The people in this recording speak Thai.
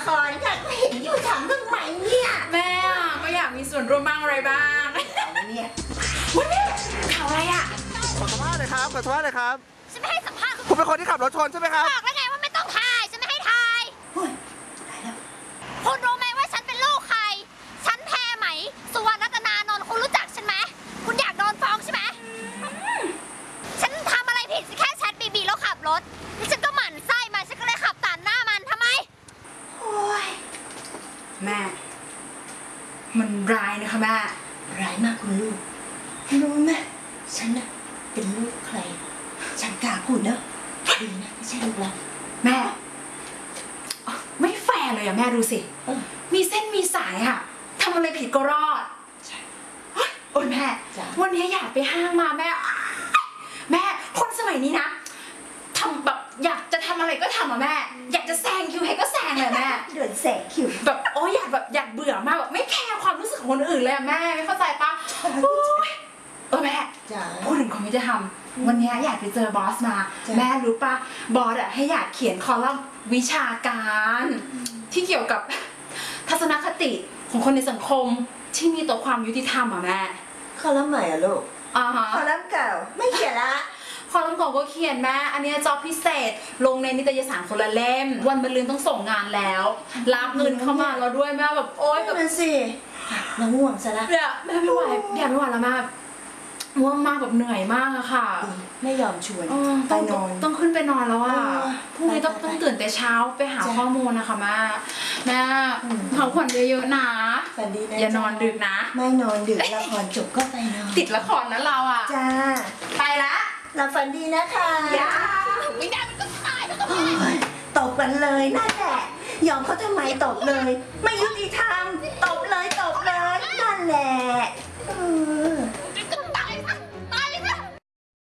ครค่ะก็เห็นอยู่ถามทำไมเนี่ยแม่ก็อยากมีส่วนร่วมบ้างอะไรบ้างเนี่ยวันนี้ข่าวอะไรอ่ะขอสัมภาษณ์เลยครับขอสัมภาษณ์เลยครับฉันไม่ให้สัมภาษณ์ผมเป็นคนที่ขับรถชนใช่ไหมครับบอกแล้วไงว่าไม่ต้องถ่ายฉันไม่ให้ถ่ายเฮ้ยตายแล้วคุณรู้ไหมว่าฉันเป็นลูกใครฉันแพรไหมสุวรรณรัตนานนท์คุณรู้จักฉันไหมคุณอยากโดนฟ้องใช่ไหมฉันทำอะไรผิดแค่แชทบีแล้วขับรถแล้วฉันก็หมั่นไส้มันฉันก็เลยขับตัดหน้ามันทำไมโอ้ยแม่มันร้ายนะคะแม่ร้ายมากคุณลูกรู้ไหมฉันน่ะเป็นลูกใครฉันกล้าพูดนะดีนะไม่ใช่ลูกเราแม่ไม่แฟร์เลยอะแม่ดูสิมีเส้นมีสายอะทำอะไรผิดก็รอดโอ้ยแม่วันนี้อยากไปห้างมาแม่คนสมัยนี้นะทำแบบอยากจะทำอะไรก็ทำอะแม่อยากจะแซงคิวให้ก็แซงเลยแม่เดินแซงคิวแบบโอ้ยอยากเบื่อมากแบบไม่แคร์ความรู้สึกของคนอื่นเลยอะแม่ไม่เข้าใจปะแม่พูดถึงความยุติธรรมวันนี้อยากไปเจอบอสมาแม่รู้ปะบอสอะให้อยากเขียนคอลัมน์วิชาการที่เกี่ยวกับทัศนคติของคนในสังคมที่มีต่อความยุติธรรมอะแม่คอลัมน์ใหม่อะลูกคอลัมน์เก่าไม่เขียนละคอลัมน์เก่าก็เขียนแม่อันนี้จอบพิเศษลงในนิตยสารคนละเล่มวันมะรืนต้องส่งงานแล้วรับเงินเข้ามาแล้วด้วยแม่แบบโอ๊ยแบบนั่นสิน้องง่วงซะละเนี่ยแม่ไม่ไหวแล้วแม่ง่วงมากแบบเหนื่อยมากอะค่ะไม่ยอมชวนไปนอนต้องขึ้นไปนอนแล้วอะพรุ่งนี้ต้องตื่นแต่เช้าไปหาข้อมูลนะคะแม่พักผ่อนเยอะๆนะฝันดีนะอย่านอนดึกนะไม่นอนดึกละครจบก็ไปนอนติดละครนะเราอะจ้าไปละหลับฝันดีนะคะไม่ได้มันก็ตายมันก็ตบกันเลยนั่นแหละยอมเขาทำไมตบเลยไม่ยุติธรรม